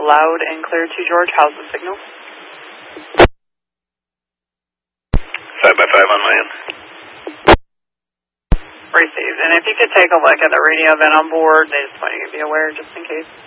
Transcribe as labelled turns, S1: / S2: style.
S1: loud and clear to George. How's the signal?
S2: 5x5 on my end.
S1: Received. And if you could take a look at the radio event on board, they just want you to be aware just in case.